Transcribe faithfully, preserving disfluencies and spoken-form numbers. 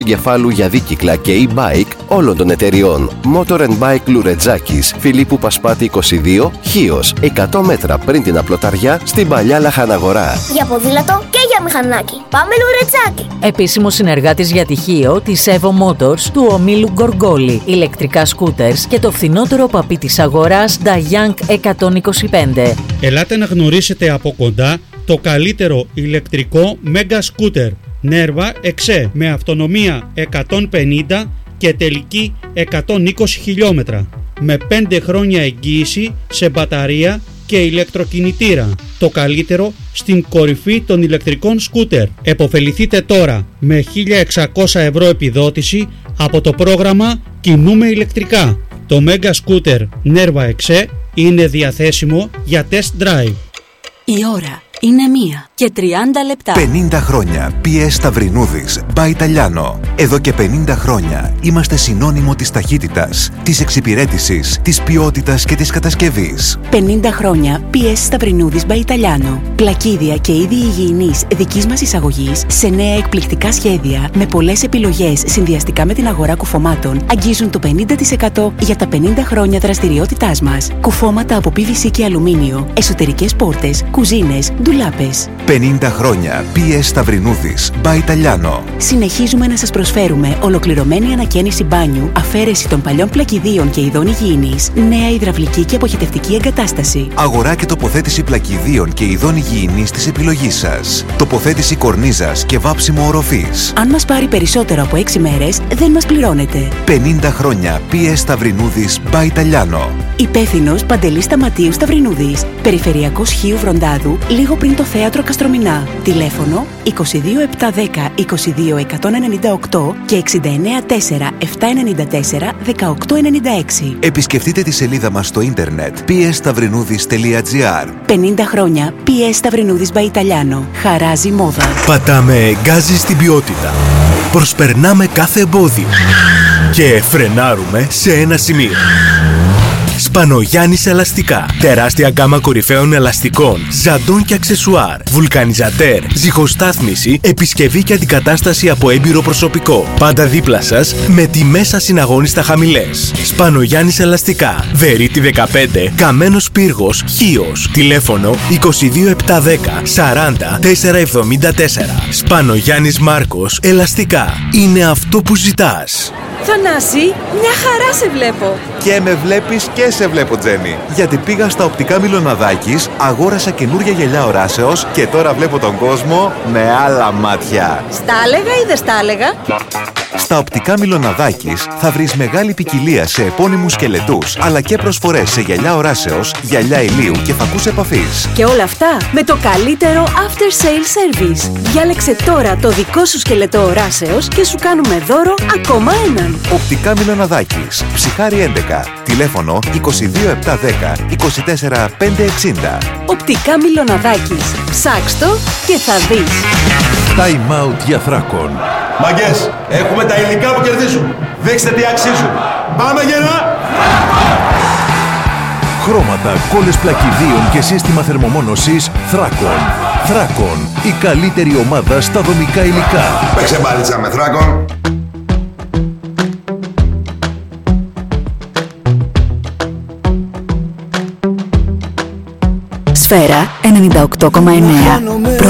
εγκεφάλου για δίκυκλα και e-bike όλων των εταιριών. Motor and Bike Λουρετζάκης, Φιλίππου Πασπάτη είκοσι δύο, Χίος, εκατό μέτρα πριν την Απλοταριά, στην Παλιά Λαχαναγορά. Για ποδήλατο και για μηχανάκι. Πάμε Λουρετζάκι. Επίσημος συνεργάτης για τυχείο της Evo Motors του ομίλου Γκοργόλη, ηλεκτρικά σκούτερς και το φθηνότερο παπί της αγοράς Dayang εκατόν είκοσι πέντε. Ελάτε να γνωρίσετε από κοντά το καλύτερο ηλεκτρικό Mega Scooter Nerva εξ με αυτονομία εκατόν πενήντα και τελική εκατόν είκοσι χιλιόμετρα με πέντε χρόνια εγγύηση σε μπαταρία και ηλεκτροκινητήρα. Το καλύτερο στην κορυφή των ηλεκτρικών σκούτερ. Εποφεληθείτε τώρα με χίλια εξακόσια ευρώ επιδότηση από το πρόγραμμα Κινούμε ηλεκτρικά. Το Mega Scooter Nerva εξ είναι διαθέσιμο για test drive. Η ώρα είναι μία και τριάντα λεπτά. πενήντα χρόνια πι ες Σταυρινούδης by Italiano. Εδώ και πενήντα χρόνια είμαστε συνώνυμο της ταχύτητας, της εξυπηρέτησης, της ποιότητας και της κατασκευής. πενήντα χρόνια πι ες Σταυρινούδης by Italiano. Πλακίδια και είδη υγιεινής δικής μας εισαγωγής σε νέα εκπληκτικά σχέδια με πολλές επιλογές συνδυαστικά με την αγορά κουφωμάτων αγγίζουν το πενήντα τοις εκατό για τα πενήντα χρόνια δραστηριότητάς μας. Κουφώματα από πι βι σι και αλουμίνιο, εσωτερικές πόρτες, κουζίνες, ντουλάπες. πενήντα χρόνια πι ες Σταυρινούδης by Italiano. Συνεχίζουμε να σας προσφέρουμε ολοκληρωμένη ανακαίνιση μπάνιου, αφαίρεση των παλιών πλακιδίων και ειδών υγιεινής, νέα υδραυλική και αποχετευτική εγκατάσταση. Αγορά και τοποθέτηση πλακιδίων και ειδών υγιεινής της επιλογής σας. Τοποθέτηση κορνίζας και βάψιμο οροφής. Αν μας πάρει περισσότερο από έξι μέρες, δεν μας πληρώνετε. πενήντα χρόνια πι ες Σταυρινούδης by Italiano. Υπεύθυνος Παντελής Σταματίου Σταυρινούδης. Περιφερειακός Χίου Βροντάδου, λίγο πριν το θέατρο Καστρομηνά. Τηλέφωνο είκοσι δύο επτακόσια δέκα είκοσι δύο εκατόν ενενήντα οκτώ και εξήντα εννέα τέσσερα επτακόσια ενενήντα τέσσερα δεκαοκτώ ενενήντα έξι. Επισκεφτείτε τη σελίδα μας στο ίντερνετ πι ες σταυρινούδης τελεία τζι άρ. πενήντα χρόνια πι ες Σταυρινούδης by Italiano. Χαράζει μόδα. Πατάμε γκάζι στην ποιότητα. Προσπερνάμε κάθε εμπόδιο. Και φρενάρουμε σε ένα σημείο. Σπανογιάννης Ελαστικά. Τεράστια γκάμα κορυφαίων ελαστικών, ζαντών και αξεσουάρ, βουλκανιζατέρ, ζυχοστάθμιση, επισκευή και αντικατάσταση από έμπειρο προσωπικό. Πάντα δίπλα σας με τιμές ασυναγώνιστα χαμηλές. Σπανογιάννης Ελαστικά. Βερίτη δεκαπέντε, Καμένος Πύργος, Χίος. Τηλέφωνο είκοσι δύο επτακόσια δέκα σαράντα τετρακόσια εβδομήντα τέσσερα. Σπανογιάννης Μάρκος Ελαστικά. Είναι αυτό που ζητάς. Θανάση, μια χαρά σε βλέπω. Και με βλέπεις και σε βλέπω, Τζένι. Γιατί πήγα στα οπτικά Μιλοναδάκης, αγόρασα καινούργια γυαλιά οράσεως και τώρα βλέπω τον κόσμο με άλλα μάτια. Στα έλεγα ή δεν στα έλεγα? Στα οπτικά Μιλοναδάκης θα βρεις μεγάλη ποικιλία σε επώνυμους σκελετούς, αλλά και προσφορές σε γυαλιά οράσεως, γυαλιά ηλίου και φακούς επαφής. Και όλα αυτά με το καλύτερο after sale service. Διάλεξε τώρα το δικό σου σκελετό οράσεως και σου κάνουμε δώρο ακόμα έναν. Οπτικά Μιλοναδάκης, Ψυχάρη έντεκα, τηλέφωνο είκοσι δύο επτακόσια δέκα είκοσι τέσσερα πεντακόσια εξήντα. Οπτικά Μιλοναδάκης. Ψάξ' το και θα δεις. Time out για Θράκον. Μαγκές, έχουμε τα υλικά που κερδίζουν. Δείξτε τι αξίζουν. Πάμε γερά! Χρώματα, κόλλες πλακιδίων και σύστημα θερμομόνωσης Θράκον. Θράκον, η καλύτερη ομάδα στα δομικά υλικά. Παίξε μπάλιτσα με Θράκον. Σφαίρα ενενήντα οκτώ κόμμα εννέα.